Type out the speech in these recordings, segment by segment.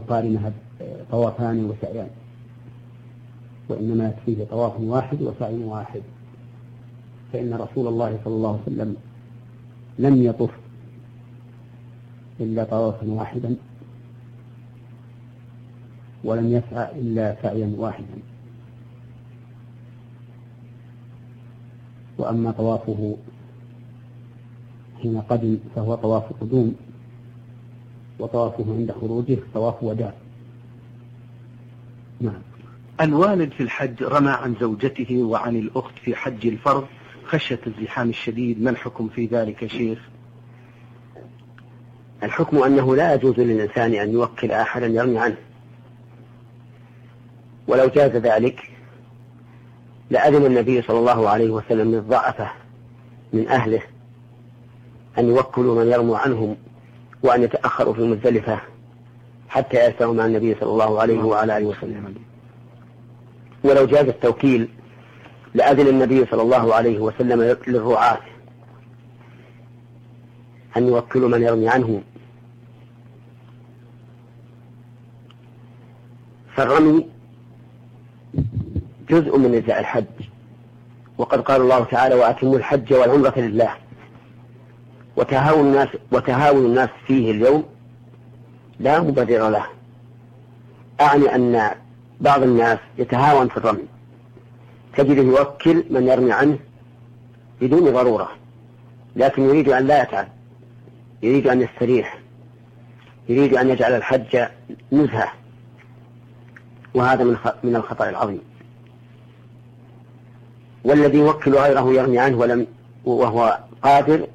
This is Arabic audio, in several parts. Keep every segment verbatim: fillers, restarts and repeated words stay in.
يقارنها طوافان وسعيان، وإنما يكفيه طواف واحد وسعي واحد، فإن رسول الله صلى الله عليه وسلم لم يطف إلا طوافا واحدا، ولم يسعى إلا سعيا واحدا. وأما طوافه حين قدم فهو طواف قدوم، وطوافه عند خروجه طواف وداع. نعم. الوالد في الحج رمى عن زوجته وعن الأخت في حج الفرض خشية الزحام الشديد، ما الحكم في ذلك يا شيخ؟ الحكم أنه لا يجوز للإنسان أن يوكل أحدا يرمي عنه، ولو جاز ذلك لأذن النبي صلى الله عليه وسلم للضعفة من أهله أن يوكلوا من يرموا عنهم، وأن يتأخروا في مزدلفة حتى يستووا مع النبي صلى الله عليه وعلى آله وسلم. ولو جاز التوكيل لأذن النبي صلى الله عليه وسلم للرعاة أن يوكلوا من يرمي عنهم. فالرمي جزء من نزاع الحج، وقد قال الله تعالى: وأتموا الحج والعمرة لله. وتهاون الناس, وتهاون الناس فيه اليوم لا مبرر له. أعني أن بعض الناس يتهاون في الرمي، تجده يوكل من يرمي عنه بدون ضرورة، لكن يريد أن لا يتعب، يريد أن يستريح، يريد أن يجعل الحج نزهة، وهذا من الخطأ العظيم. والذي يوكل غيره يرمي عنه ولم وهو قادر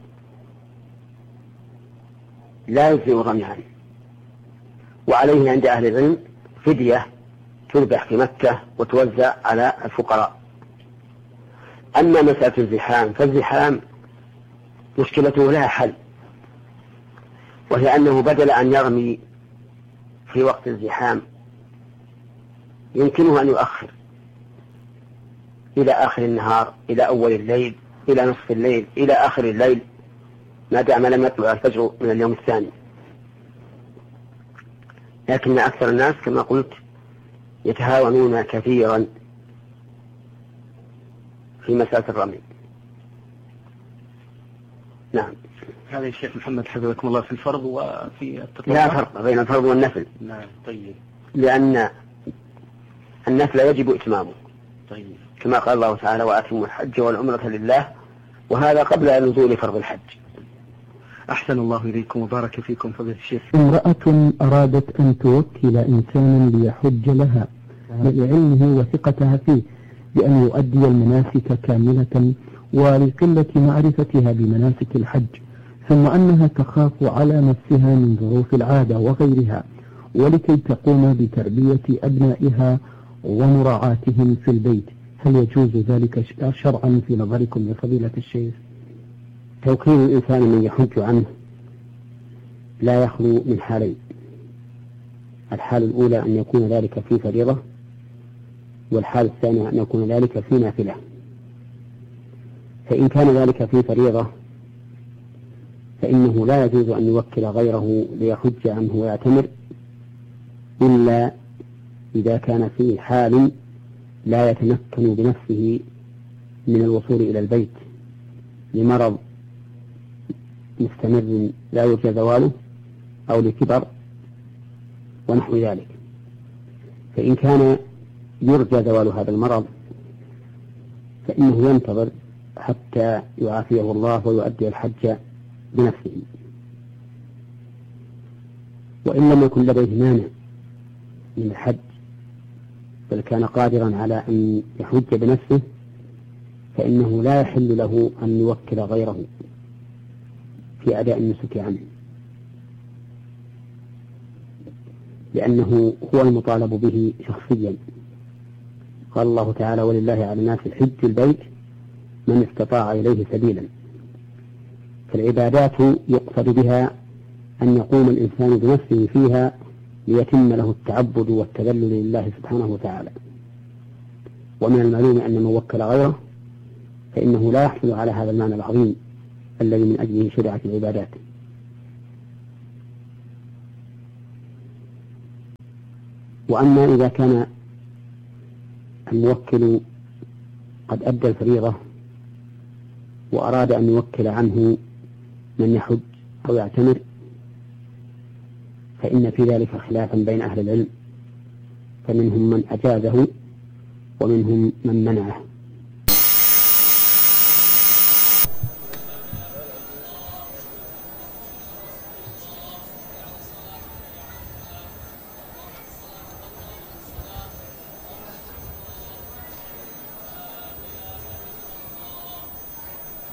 لا يجزئ الرمي عنه، وعليه عند أهل العلم فدية تذبح في مكة وتوزع على الفقراء. أما مسألة الزحام فالزحام مشكلته لها حل، وهي أنه بدل أن يرمي في وقت الزحام يمكنه أن يؤخر إلى آخر النهار، إلى أول الليل، إلى نصف الليل، إلى آخر الليل، ما دام لم يطلع الفجر من اليوم الثاني. لكن أكثر الناس كما قلت يتهاونون كثيرا في مسألة الرمي. نعم. هذا الشيخ محمد حفظكم الله في الفرض وفي التطوع. لا فرق بين الفرض والنفل. نعم. طيب. لأن النفل يجب إتمامه. طيب. كما قال الله تعالى: وأتموا الحج والعمرة لله، وهذا قبل نزول فرض الحج. أحسن الله إليكم وبارك فيكم فضيلة الشيخ. امرأة أرادت أن توكل إنسانا ليحج لها لعلمه وثقتها فيه بأن يؤدي المناسك كاملة ولقلة معرفتها بمناسك الحج، ثم أنها تخاف على نفسها من ظروف العادة وغيرها، ولكي تقوم بتربية أبنائها ومراعاتهم في البيت، هل يجوز ذلك شرعا في نظركم يا فضيلة الشيخ؟ توكيل الإنسان من يحج عنه لا يخلو من حالين: الحال الأولى أن يكون ذلك في فريضة، والحال الثانية أن يكون ذلك في نافلة. فإن كان ذلك في فريضة فإنه لا يجوز أن يوكل غيره ليحج عنه ويعتمر، إلا إذا كان في حال لا يتمكن بنفسه من الوصول إلى البيت لمرض مستمر لا يرجى زواله، أو لكبر ونحو ذلك. فإن كان يرجى زوال هذا المرض فإنه ينتظر حتى يعافيه الله ويؤدي الحج بنفسه. وإن لم يكن لديه مانع من الحج بل كان قادرا على أن يحج بنفسه فإنه لا يحل له أن يوكل غيره في أداء النسك عنه، لأنه هو المطالب به شخصيا. قال الله تعالى: ولله على الناس حج البيت من استطاع إليه سبيلا. فالعبادات يقصد بها أن يقوم الإنسان بنفسه فيها ليتم له التعبد والتذلل لله سبحانه وتعالى. ومن المعلوم أن من وكل غيره فإنه لا يحصل على هذا المعنى العظيم الذي من أجله شرعت العبادات. وأما إذا كان الموكل قد أدى الفريضة وأراد أن يوكل عنه من يحج أو يعتمر فإن في ذلك خلافا بين أهل العلم، فمنهم من أجازه ومنهم من منعه.